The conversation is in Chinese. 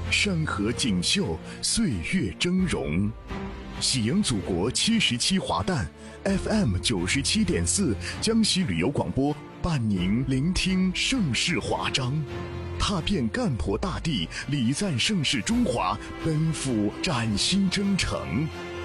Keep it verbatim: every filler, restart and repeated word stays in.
山河锦绣，岁月峥嵘。喜迎祖国七十七华诞 F M 九十七点四江西旅游广播伴您聆听盛世华章，踏遍干婆大地，礼赞盛世中华，奔赴崭新征程。